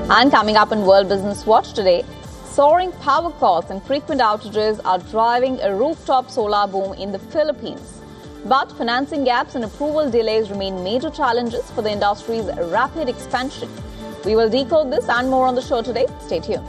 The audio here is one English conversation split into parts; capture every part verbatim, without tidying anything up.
And coming up in World Business Watch today, soaring power costs and frequent outages are driving a rooftop solar boom in the Philippines. But financing gaps and approval delays remain major challenges for the industry's rapid expansion. We will decode this and more on the show today. Stay tuned.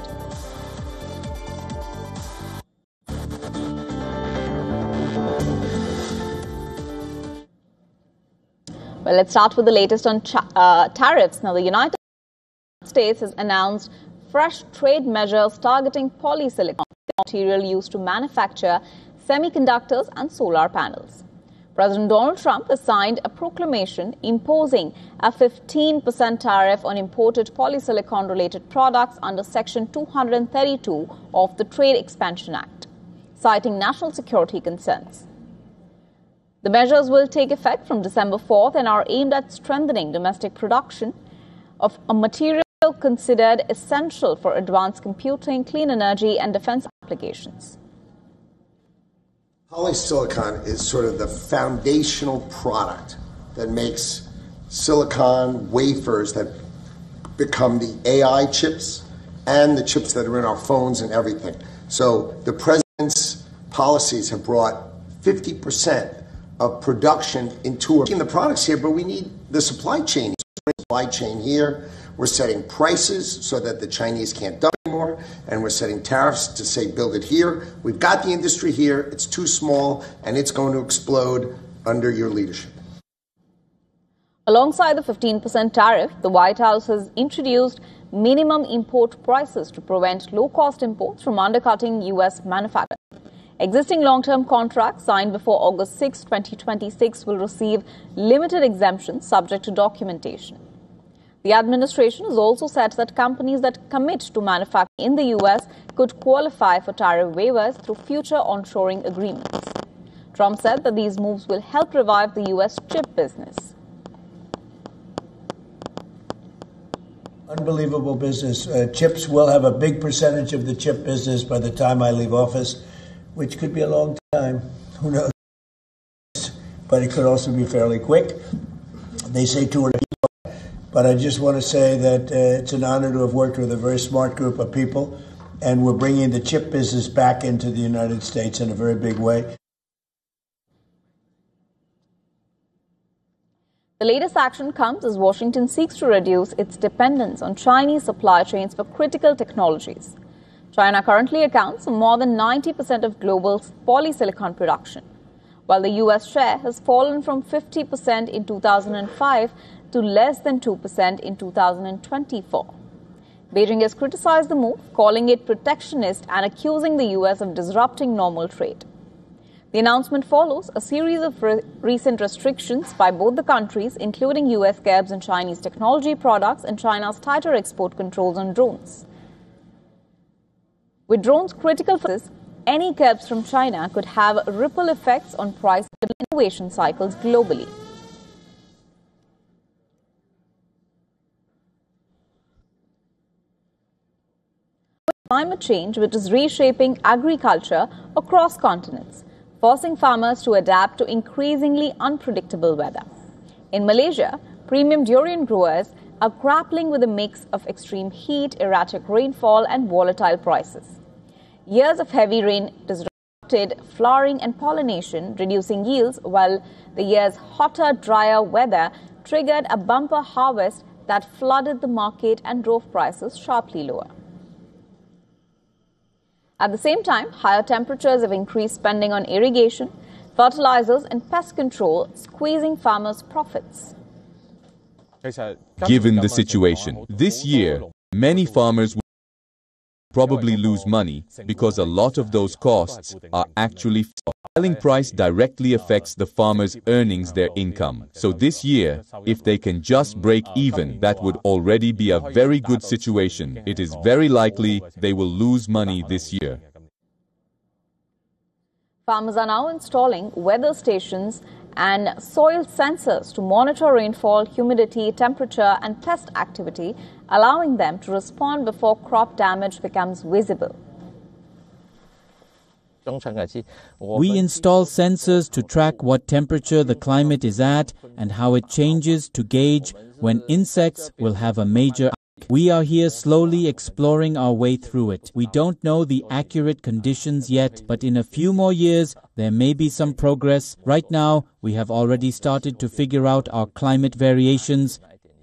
Well, let's start with the latest on cha- uh, tariffs. Now, the United States has announced fresh trade measures targeting polysilicon, the material used to manufacture semiconductors and solar panels. President Donald Trump has signed a proclamation imposing a fifteen percent tariff on imported polysilicon-related products under Section two thirty-two of the Trade Expansion Act, citing national security concerns. The measures will take effect from December fourth and are aimed at strengthening domestic production of a material considered essential for advanced computing, clean energy, and defense applications. Polysilicon is sort of the foundational product that makes silicon wafers that become the A I chips and the chips that are in our phones and everything. So the president's policies have brought fifty percent of production into the products here, but we need the supply chain. Supply chain here. We're setting prices so that the Chinese can't dump anymore, and we're setting tariffs to say build it here. We've got the industry here. It's too small, and it's going to explode under your leadership. Alongside the fifteen percent tariff, the White House has introduced minimum import prices to prevent low-cost imports from undercutting U S manufacturing. Existing long-term contracts signed before August sixth, twenty twenty-six will receive limited exemptions subject to documentation. The administration has also said that companies that commit to manufacturing in the U S could qualify for tariff waivers through future onshoring agreements. Trump said that these moves will help revive the U S chip business. Unbelievable business. Uh, chips will have a big percentage of the chip business by the time I leave office, which could be a long time. Who knows? But it could also be fairly quick. They say two or three. But I just want to say that uh, it's an honor to have worked with a very smart group of people, and we're bringing the chip business back into the United States in a very big way. The latest action comes as Washington seeks to reduce its dependence on Chinese supply chains for critical technologies. China currently accounts for more than ninety percent of global polysilicon production, while the U S share has fallen from fifty percent in two thousand five to less than two percent in two thousand twenty-four. Beijing has criticized the move, calling it protectionist and accusing the U S of disrupting normal trade. The announcement follows a series of re- recent restrictions by both the countries, including U S curbs on Chinese technology products and China's tighter export controls on drones. With drones critical for this, any curbs from China could have ripple effects on price and innovation cycles globally. Climate change, which is reshaping agriculture across continents, forcing farmers to adapt to increasingly unpredictable weather. In Malaysia, premium durian growers are grappling with a mix of extreme heat, erratic rainfall, and volatile prices. Years of heavy rain disrupted flowering and pollination, reducing yields, while the year's hotter, drier weather triggered a bumper harvest that flooded the market and drove prices sharply lower. At the same time, higher temperatures have increased spending on irrigation, fertilizers, and pest control, squeezing farmers' profits. Given the situation, this year, many farmers will probably lose money because a lot of those costs are actually selling price directly affects the farmers' earnings, their income. So this year, if they can just break even, that would already be a very good situation. It is very likely they will lose money this year. Farmers are now installing weather stations and soil sensors to monitor rainfall, humidity, temperature, and pest activity, allowing them to respond before crop damage becomes visible. We install sensors to track what temperature the climate is at and how it changes to gauge when insects will have a major We are here slowly exploring our way through it. We don't know the accurate conditions yet, but in a few more years, there may be some progress. Right now, we have already started to figure out our climate variations.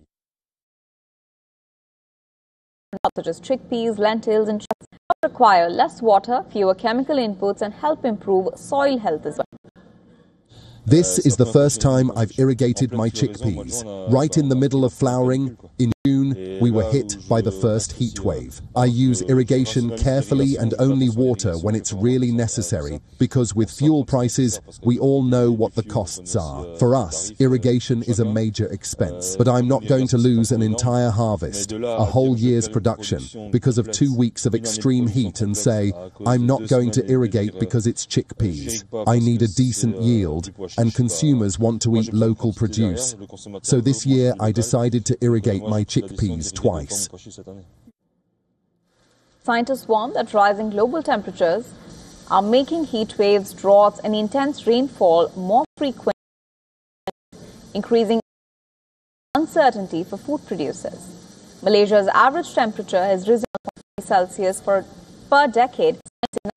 Such as chickpeas, lentils, and chips require less water, fewer chemical inputs, and help improve soil health as well. This is the first time I've irrigated my chickpeas. Right in the middle of flowering, in June, we were hit by the first heat wave. I use irrigation carefully and only water when it's really necessary, because with fuel prices, we all know what the costs are. For us, irrigation is a major expense. But I'm not going to lose an entire harvest, a whole year's production, because of two weeks of extreme heat and say, I'm not going to irrigate because it's chickpeas. I need a decent yield, and consumers want to eat local produce. So this year I decided to irrigate my chickpeas twice. Scientists warn that rising global temperatures are making heat waves, droughts, and intense rainfall more frequent, increasing uncertainty for food producers. Malaysia's average temperature has risen one point five Celsius for per decade